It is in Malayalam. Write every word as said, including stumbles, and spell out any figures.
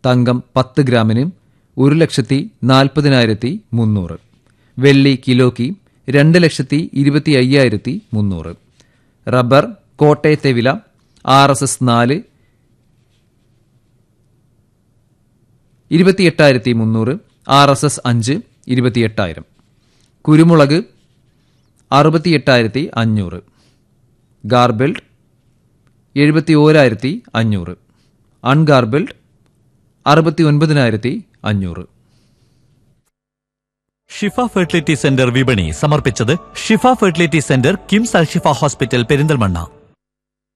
തങ്കം പത്ത് ഗ്രാമിന് ഒരു ലക്ഷത്തി നാൽപ്പതിനായിരത്തി മുന്നൂറ്. വെള്ളി കിലോയ്ക്ക് രണ്ട് ലക്ഷത്തി ഇരുപത്തി അയ്യായിരത്തി മുന്നൂറ്. റബ്ബർ കോട്ടയത്തെ വില ആർ എസ് എസ് നാല് ഇരുപത്തിയെട്ടായിരത്തി മുന്നൂറ്, ആർ എസ് എസ് അഞ്ച് ഇരുപത്തിയെട്ടായിരം. കുരുമുളക് അറുപത്തിയെട്ടായിരത്തി അഞ്ഞൂറ്. ഗാർബിൾഡ് എഴുപത്തി ഓരായിരത്തി അഞ്ഞൂറ്. അൺഗാർബിൾഡ് അറുപത്തി ഒൻപതിനായിരത്തി അഞ്ഞൂറ്. ഷിഫ ഫെർട്ടിലിറ്റി സെന്റർ വിപണി സമർപ്പിച്ചത് ഷിഫ ഫെർട്ടിലിറ്റി സെന്റർ കിംസ് അൽ ഷിഫ ഹോസ്പിറ്റൽ പെരിന്തൽമണ്ണ.